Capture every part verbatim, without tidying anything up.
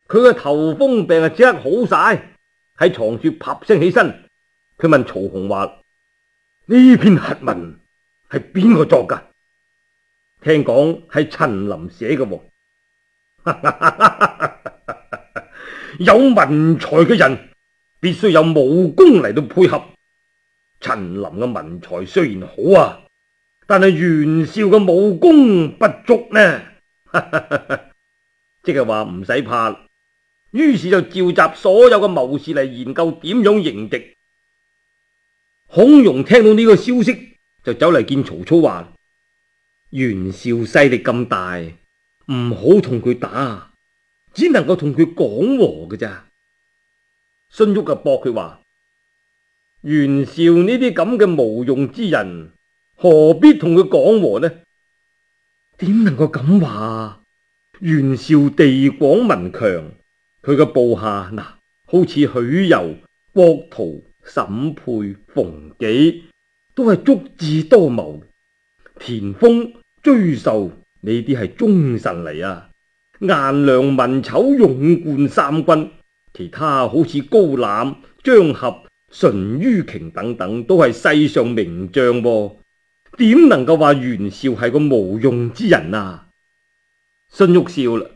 佢嘅頭風病啊即刻好晒，喺床處啪聲起身。佢問曹洪話：呢篇檄文係邊個作噶？聽講係陳琳寫嘅。有文才嘅人必須有武功嚟到配合。陳琳嘅文才雖然好啊，但係袁紹嘅武功不足呢。即係話唔使怕。於是就召集所有嘅謀士嚟研究點樣迎敵。孔融聽到呢個消息，就走嚟見曹操話：袁紹勢力咁大，唔好同佢打，只能夠同佢講和嘅咋。荀彧就駁佢話：袁紹呢啲咁嘅無用之人，何必同佢講和呢？點能夠咁話？袁紹地廣民強，佢嘅部下嗱，好似許攸、郭圖、審配、馮紀，都係足智多謀。田豐、追授呢啲係忠臣嚟啊！顏良、文醜勇冠三軍，其他好似高覽、張合、淳于瓊等等，都係世上名將噃。點能夠話袁紹係個無用之人啊？荀彧笑啦，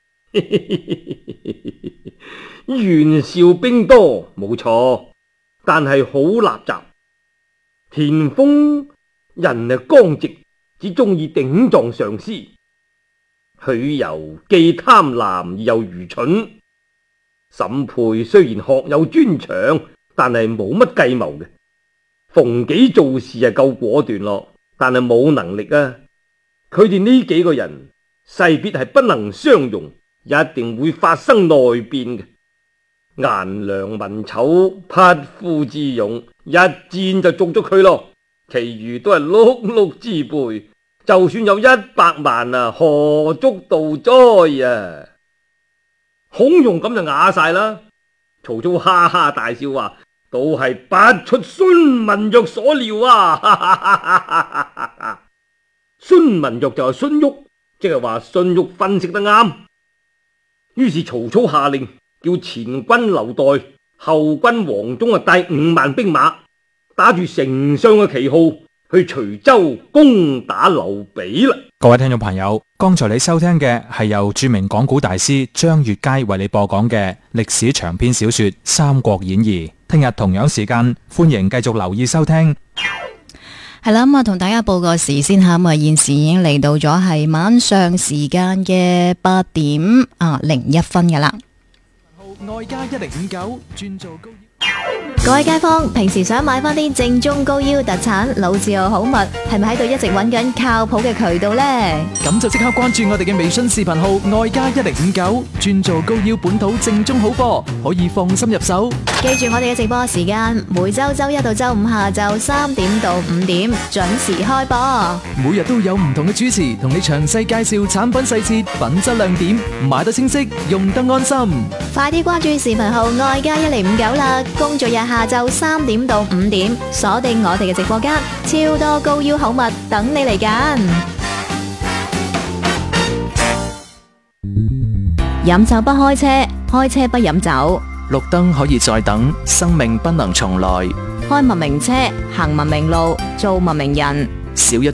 袁紹兵多冇錯，但係好垃雜。田豐人係剛直，只中意頂撞上司。許攸既貪婪而又愚蠢。審配雖然學有專長，但係冇乜計謀嘅。馮紀做事係夠果斷咯，但係冇能力啊。佢哋呢幾個人勢必係不能相容，一定會發生內變嘅。顏良、文醜匹夫之勇，一箭就中咗佢咯。其餘都係碌碌之輩，就算有一百萬啊，何足道哉啊！孔融咁就啞晒啦。曹操哈哈大笑話：都係不出孫文若所料啊！孫文若就係荀彧，即係話荀彧分析得啱。於是曹操下令叫前軍留待，後軍黃忠啊帶五萬兵馬，打住丞相嘅旗號去徐州攻打劉備啦。 各位聽眾朋友，剛才你收聽嘅係由著名講古大師張悅楷為你播講嘅歷史長篇小說《三國演義》。聽日同樣時間，歡迎繼續留意收聽。 係啦，咁啊，同大家報個時先吓，咁啊，現時已經嚟到咗係晚上時間嘅八點啊零一分噶啦。 外加一零五九專做高。 各位街坊，平時想買翻啲正宗高腰特產老字號好物，係咪喺度一直揾緊靠譜嘅渠道呢？ 咁就即刻關注我哋嘅微信視頻號外加一零五九，專做高腰本土正宗好貨，可以放心入手。 記住我哋嘅直播時間，每周周一到周五下晝三點到五點準時開播， 每日都有唔同嘅主持同你詳細介紹產品細節、品質亮點，買得清晰，用得安心。 快啲關注視頻號外加一零五九啦！工作日下晝三點到五點，鎖定我哋嘅直播間，超多高腰好物等你嚟揀。飲酒不開車，開車不飲酒。 綠燈可以再等，生命不能重來。 開文明車，行文明路，做文明人。 少一